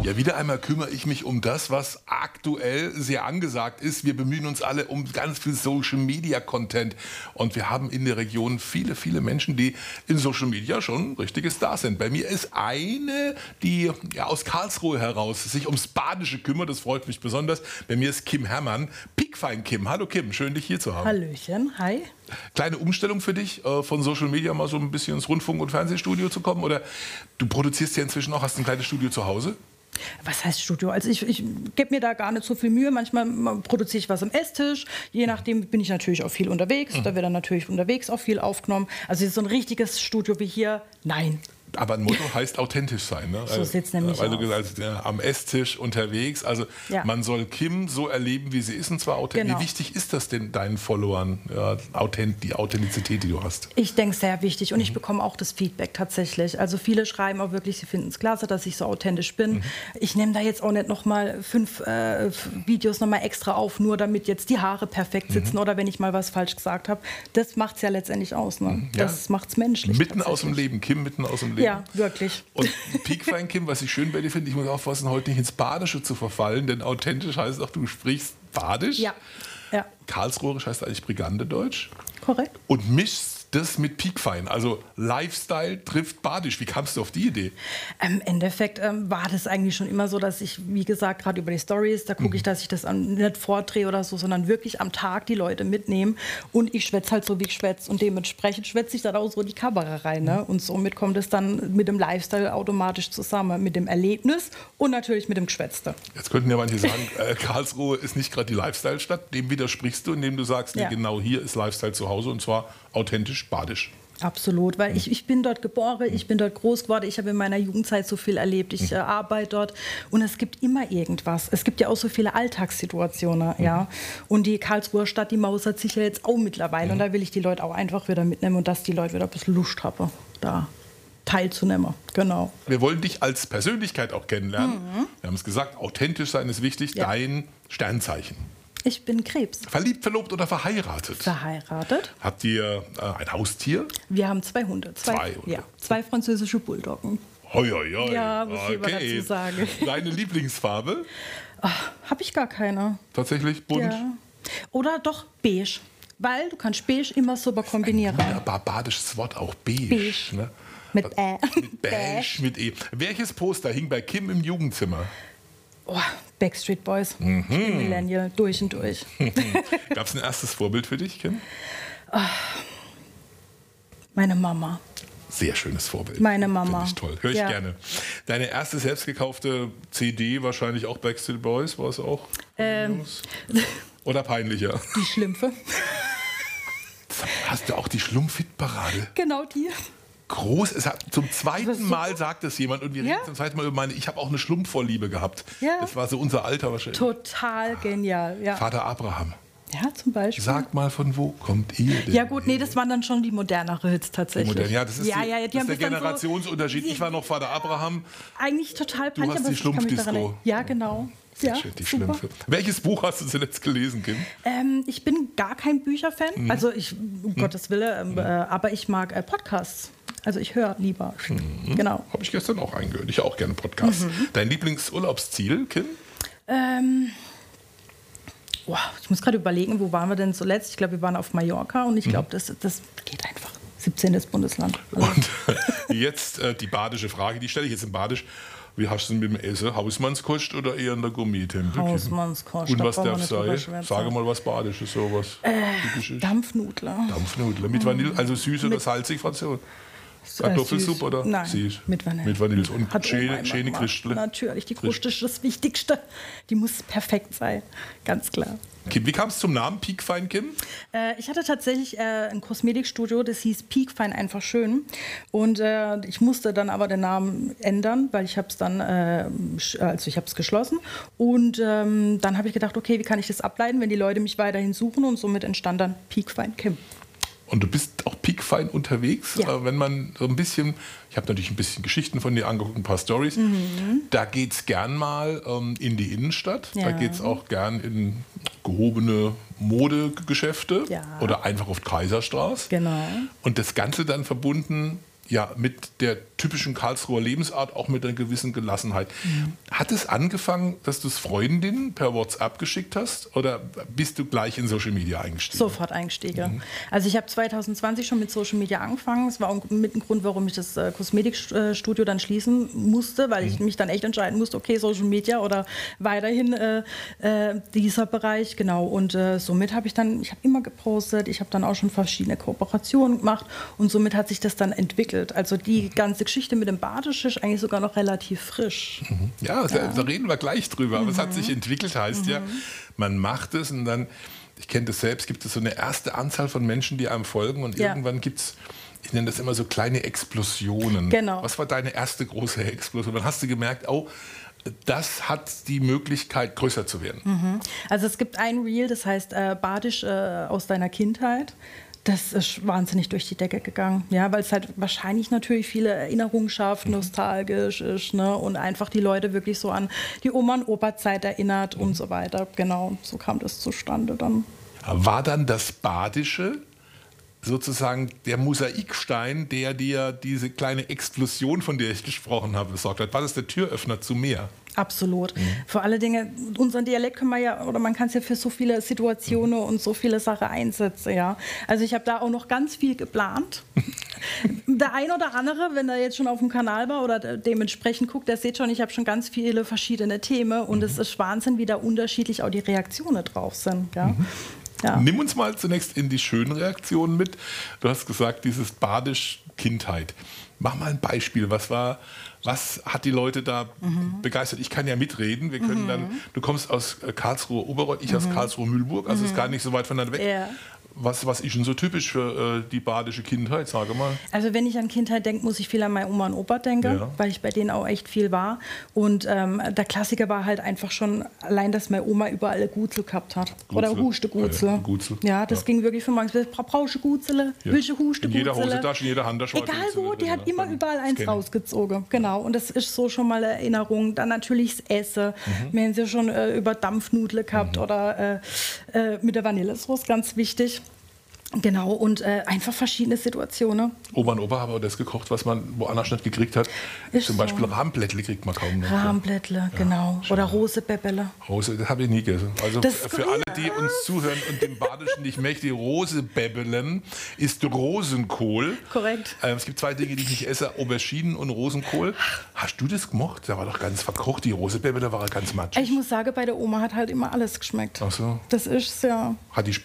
Ja, wieder einmal kümmere ich mich um das, was aktuell sehr angesagt ist. Wir bemühen uns alle um ganz viel Social-Media-Content. Und wir haben in der Region viele, viele Menschen, die in Social Media schon richtige Stars sind. Bei mir ist eine, die ja, aus Karlsruhe heraus sich ums Badische kümmert. Das freut mich besonders. Bei mir ist Kim Herrmann. Peakfine Kim. Hallo Kim, schön dich hier zu haben. Hallöchen, hi. Kleine Umstellung für dich, von Social Media mal so ein bisschen ins Rundfunk- und Fernsehstudio zu kommen? Oder du produzierst ja inzwischen auch, hast ein kleines Studio zu Hause? Was heißt Studio? Also ich gebe mir da gar nicht so viel Mühe. Manchmal produziere ich was am Esstisch. Je nachdem bin ich natürlich auch viel unterwegs. Da wird dann natürlich unterwegs auch viel aufgenommen. Also so ein richtiges Studio wie hier, nein. Aber ein Motto heißt authentisch sein. Ne? So sieht's nämlich Weil du aus. gesagt hast, ja, am Esstisch unterwegs. Also Ja. man soll Kim so erleben, wie sie ist, und zwar authentisch. Genau. Wie wichtig ist das denn deinen Followern, ja, die Authentizität, die du hast? Ich denke, sehr wichtig. Und ich bekomme auch das Feedback tatsächlich. Also viele schreiben auch wirklich, sie finden es klasse, dass ich so authentisch bin. Ich nehme da jetzt auch nicht noch mal 5 Videos noch mal extra auf, nur damit jetzt die Haare perfekt sitzen oder wenn ich mal was falsch gesagt habe. Das macht es ja letztendlich aus. Ne? Ja. Das macht es menschlich. Mitten aus dem tatsächlich. Leben, Kim, mitten aus dem Leben. Ja, wirklich. Und Peakfine Kim, was ich schön bei dir finde, ich muss aufpassen, heute nicht ins Badische zu verfallen, denn authentisch heißt auch, du sprichst Badisch. Ja, ja, Karlsruherisch heißt eigentlich Brigandedeutsch. korrekt. Und mischst das mit Peakfine. Also Lifestyle trifft Badisch. Wie kamst du auf die Idee? Im Endeffekt war das eigentlich schon immer so, dass ich, wie gesagt, gerade über die Stories, da gucke ich, dass ich das nicht vordrehe oder so, sondern wirklich am Tag die Leute mitnehme. Und ich schwätze halt so, wie ich schwätze. Und dementsprechend schwätze ich dann auch so die Kamera rein. Ne? Und somit kommt es dann mit dem Lifestyle automatisch zusammen. Mit dem Erlebnis und natürlich mit dem Geschwätzte. Jetzt könnten ja manche sagen, Karlsruhe ist nicht gerade die Lifestyle-Stadt. Dem widersprichst du, indem du sagst, nee, Ja. genau hier ist Lifestyle zu Hause, und zwar authentisch badisch. Absolut, weil ich bin dort geboren, ich bin dort groß geworden, ich habe in meiner Jugendzeit so viel erlebt, ich arbeite dort und es gibt immer irgendwas. Es gibt ja auch so viele Alltagssituationen, ja. Und die Karlsruher Stadt, die mausert sich ja jetzt auch mittlerweile und da will ich die Leute auch einfach wieder mitnehmen und dass die Leute wieder ein bisschen Lust haben, da teilzunehmen. Genau. Wir wollen dich als Persönlichkeit auch kennenlernen. Wir haben es gesagt, authentisch sein ist wichtig. Ja. Dein Sternzeichen. Ich bin Krebs. Verliebt, verlobt oder verheiratet? Verheiratet. Habt ihr ein Haustier? Wir haben 2 Hunde. Zwei Hunde. Ja, 2 französische Bulldoggen. Hoi, hoi, hoi. Ja, muss ich mal dazu sagen. Deine Lieblingsfarbe? Habe ich gar keine. Tatsächlich bunt? Ja. Oder doch beige. Weil du kannst beige immer super kombinieren. Wunderbar badisches Wort, auch beige. Beige. Ne? Mit Mit beige, mit E. Welches Poster hing bei Kim im Jugendzimmer? Oh, Backstreet Boys. Ich bin Millennial, durch und durch. Gab es ein erstes Vorbild für dich, Kim? Meine Mama. Sehr schönes Vorbild. Meine Mama. Finde ich toll. Höre ich Ja. gerne. Deine erste selbst gekaufte CD, wahrscheinlich auch Backstreet Boys, war es auch? Oder peinlicher? Die Schlümpfe. Hast du auch die Schlumpf-Hit-Parade? Genau die. Groß. Zum Das zweiten ist so Mal sagt es jemand, und wir Ja. reden zum zweiten Mal über ich habe auch eine Schlumpfvorliebe gehabt. Ja. Das war so unser Alter wahrscheinlich. Total genial. Ja, Vater Abraham. ja zum Beispiel. Sag mal, von wo kommt ihr denn? Ja gut, nee, das waren dann schon die modernere Hits tatsächlich. Modern. Ja, das ist, ja, die, ja, das die ist haben der das dann Generationsunterschied. Ich war noch Vater Abraham. eigentlich total peinlich, hast aber die ich kann mich daran Schlumpfdisco. erinnern. Ja, genau. Sehr Ja, schön, die super. Schlümpfe. Welches Buch hast du zuletzt gelesen, Kim? Ich bin gar kein Bücherfan, also ich, um Gottes Willen, aber ich mag Podcasts. Also ich höre lieber. Genau. Habe ich gestern auch eingehört. Ich höre auch gerne Podcasts. Dein Lieblingsurlaubsziel, Kim? Ich muss gerade überlegen, wo waren wir denn zuletzt? Ich glaube, wir waren auf Mallorca und ich glaube, das geht einfach. 17. Bundesland. Also, Und jetzt die badische Frage, die stelle ich jetzt in Badisch. Wie hast du es mit dem Essen? Hausmannskost oder eher in der Gummitempel? Hausmannskost, Und da was brauchen wir darf nicht drüber sein? schwätzen. Sage mal was Badisches, sowas. Typisches. Dampfnudler. Dampfnudeln. Mit Vanille, also süß oder salzig, Fraktion? Kartoffelsuppe Süß. oder? Nein, Süß. mit Vanille. Mit Vanille. Und Hat Oma immer schöne gemacht. Christle. Natürlich, die Kruste ist das Wichtigste. Die muss perfekt sein, ganz klar. Kim, wie kam es zum Namen Peakfine Kim? Ich hatte tatsächlich ein Kosmetikstudio, das hieß Peakfine einfach schön. Und ich musste dann aber den Namen ändern, weil ich habe es dann, also ich habe es geschlossen. Und dann habe ich gedacht, okay, wie kann ich das ableiten, wenn die Leute mich weiterhin suchen? Und somit entstand dann Peakfine Kim. Und du bist auch peakfine unterwegs, Ja. wenn man so ein bisschen, ich habe natürlich ein bisschen Geschichten von dir angeguckt, ein paar Storys. Da geht es gern mal in die Innenstadt, da Ja. geht es auch gern in gehobene Modegeschäfte Ja. oder einfach auf Kaiserstraße. Genau. Und das Ganze dann verbunden ja, mit der typischen Karlsruher Lebensart, auch mit einer gewissen Gelassenheit. Hat es angefangen, dass du es Freundinnen per WhatsApp geschickt hast oder bist du gleich in Social Media eingestiegen? Sofort eingestiegen. Also ich habe 2020 schon mit Social Media angefangen. Das war auch mit ein Grund, warum ich das Kosmetikstudio dann schließen musste, weil ich mich dann echt entscheiden musste, okay, Social Media oder weiterhin dieser Bereich. Genau. Und somit habe ich habe immer gepostet, ich habe dann auch schon verschiedene Kooperationen gemacht und somit hat sich das dann entwickelt. Also die ganze Geschichte mit dem Badisch ist eigentlich sogar noch relativ frisch. Ja, da reden wir gleich drüber. Aber es hat sich entwickelt, heißt ja, man macht es und dann, ich kenne das selbst, gibt es so eine erste Anzahl von Menschen, die einem folgen und irgendwann gibt es, ich nenne das immer so kleine Explosionen. Genau. Was war deine erste große Explosion? Wann hast du gemerkt, oh, das hat die Möglichkeit, größer zu werden? Also es gibt ein Reel, das heißt Badisch aus deiner Kindheit. Das ist wahnsinnig durch die Decke gegangen, ja, weil es halt wahrscheinlich natürlich viele Erinnerungen schafft, nostalgisch ist, ne, und einfach die Leute wirklich so an die Oma- und Opa-Zeit erinnert und so weiter. Genau, so kam das zustande dann. War dann das Badische sozusagen der Mosaikstein, der dir diese kleine Explosion, von der ich gesprochen habe, besorgt hat? War das der Türöffner zu mehr? Absolut. Vor allen Dingen, unseren Dialekt kann man ja, oder man kann es ja für so viele Situationen und so viele Sachen einsetzen, ja. Also ich habe da auch noch ganz viel geplant. Der ein oder andere, wenn er jetzt schon auf dem Kanal war oder dementsprechend guckt, der sieht schon, ich habe schon ganz viele verschiedene Themen und es ist Wahnsinn, wie da unterschiedlich auch die Reaktionen drauf sind, ja. Ja. Nimm uns mal zunächst in die schönen Reaktionen mit. Du hast gesagt, dieses Badisch Kindheit. Mach mal ein Beispiel. Was hat die Leute da begeistert? Ich kann ja mitreden. Wir können dann, du kommst aus Karlsruhe Oberreuth, ich aus Karlsruhe Mühlburg, also ist gar nicht so weit voneinander weg. Ja. Was ist denn so typisch für die badische Kindheit, sage mal? Also wenn ich an Kindheit denke, muss ich viel an meine Oma und Opa denken, weil ich bei denen auch echt viel war. Und der Klassiker war halt einfach schon allein, dass meine Oma überall eine Gutzel gehabt hat. Oder Huste-Gutzel. Ja, das ging wirklich von morgens bis brauchst du Gutzele, willst du Huste-Gutzel? In jeder Hosentasche, in jeder Handtasche. Egal wo, die hat immer überall eins rausgezogen. Genau, und das ist so schon mal eine Erinnerung. Dann natürlich das Essen. Wir haben sie schon über Dampfnudeln gehabt oder mit der Vanillesoße, ganz wichtig. Genau, und einfach verschiedene Situationen. Oma und Opa haben auch das gekocht, was man woanders nicht gekriegt hat. Ist Zum Beispiel Rahmblättle kriegt man kaum noch. Rahmblättle, genau. Oder Rosebäbbele. Rose, das habe ich nie gegessen. Also Das für alle, die uns zuhören und dem Badischen nicht mächtig, Rosebäbbelen ist Rosenkohl. Korrekt. Es gibt zwei Dinge, die ich nicht esse, Auberginen und Rosenkohl. Hast du das gemocht? Der war doch ganz verkocht, die Rosebäbbele war ganz matschig. Ich muss sagen, bei der Oma hat halt immer alles geschmeckt. Ach so. Das ist ja... Hat die